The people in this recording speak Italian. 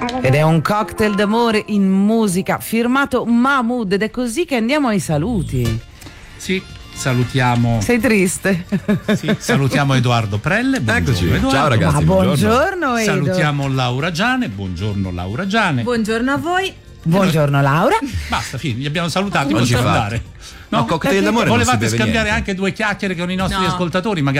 Ed è un cocktail d'amore in musica firmato Mahmood, ed è così che andiamo ai saluti. Sì, salutiamo. Sei triste? Sì, salutiamo Edoardo Prelle. Eccoci. Edoardo. Ciao ragazzi. Ma buongiorno Edo. Salutiamo Laura Giane. Buongiorno Laura Giane. Buongiorno a voi. Buongiorno Laura. Basta, fine, li abbiamo salutati, Non ci possiamo fate. andare. No, cocktail d'amore non si volevate beve scambiare niente. anche due chiacchiere con i nostri No. ascoltatori, magari